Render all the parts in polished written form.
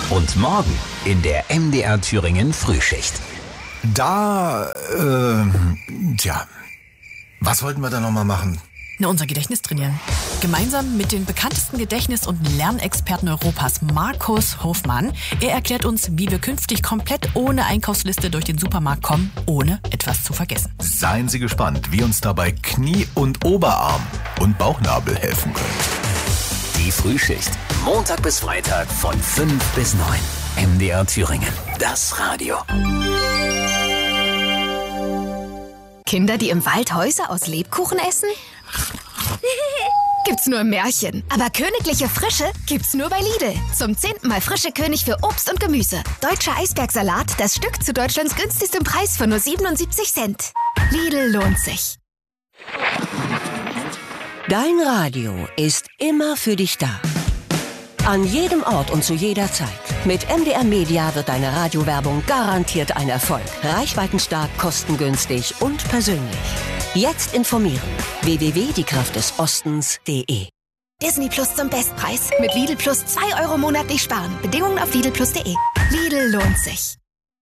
Und morgen in der MDR Thüringen Frühschicht. Was wollten wir da nochmal machen? Unser Gedächtnis trainieren. Gemeinsam mit den bekanntesten Gedächtnis- und Lernexperten Europas, Markus Hofmann. Er erklärt uns, wie wir künftig komplett ohne Einkaufsliste durch den Supermarkt kommen, ohne etwas zu vergessen. Seien Sie gespannt, wie uns dabei Knie- und Oberarm und Bauchnabel helfen können. Die Frühschicht. Montag bis Freitag von 5 bis 9. MDR Thüringen. Das Radio. Kinder, die im Wald Häuser aus Lebkuchen essen? Gibt's nur im Märchen. Aber königliche Frische gibt's nur bei Lidl. Zum 10. Mal frische König für Obst und Gemüse. Deutscher Eisbergsalat, das Stück zu Deutschlands günstigstem Preis von nur 77 Cent. Lidl lohnt sich. Dein Radio ist immer für dich da. An jedem Ort und zu jeder Zeit. Mit MDR Media wird deine Radiowerbung garantiert ein Erfolg. Reichweitenstark, kostengünstig und persönlich. Jetzt informieren. www.diekraftdesostens.de. Disney Plus zum Bestpreis. Mit Lidl Plus 2 € monatlich sparen. Bedingungen auf lidlplus.de. Lidl lohnt sich.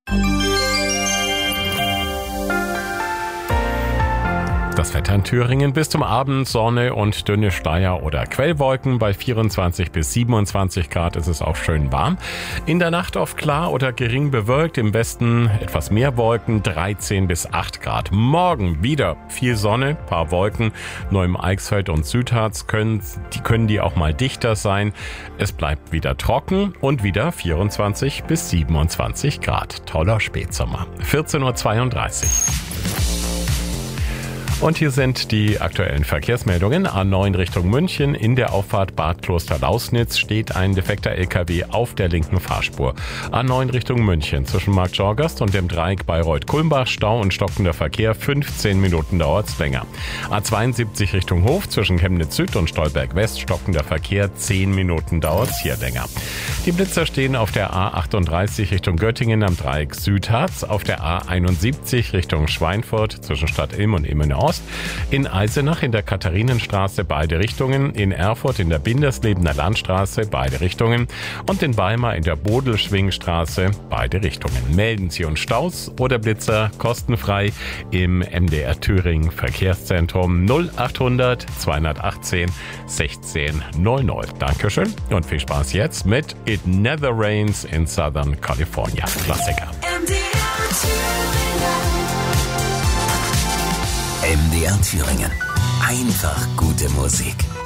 Das Wetter in Thüringen: bis zum Abend Sonne und dünne Schleier oder Quellwolken. Bei 24 bis 27 Grad ist es auch schön warm. In der Nacht oft klar oder gering bewölkt. Im Westen etwas mehr Wolken, 13 bis 8 Grad. Morgen wieder viel Sonne, paar Wolken. Nur im Eichsfeld und Südharz können die auch mal dichter sein. Es bleibt wieder trocken und wieder 24 bis 27 Grad. Toller Spätsommer. 14:32 Uhr. Und hier sind die aktuellen Verkehrsmeldungen. A9 Richtung München. In der Auffahrt Bad Kloster-Lausnitz steht ein defekter LKW auf der linken Fahrspur. A9 Richtung München. Zwischen Markt Schorgast und dem Dreieck Bayreuth-Kulmbach Stau und stockender Verkehr. 15 Minuten dauert's länger. A72 Richtung Hof. Zwischen Chemnitz Süd und Stolberg West stockender Verkehr. 10 Minuten dauert's hier länger. Die Blitzer stehen auf der A38 Richtung Göttingen am Dreieck Südharz. Auf der A71 Richtung Schweinfurt zwischen Stadt Ilm und Ilmenau. In Eisenach in der Katharinenstraße beide Richtungen, in Erfurt in der Binderslebener Landstraße beide Richtungen und in Weimar in der Bodelschwingstraße beide Richtungen. Melden Sie uns Staus oder Blitzer kostenfrei im MDR Thüringen Verkehrszentrum 0800 218 16 00. Dankeschön und viel Spaß jetzt mit It Never Rains in Southern California. Klassiker. MDR Thüringen. Einfach gute Musik.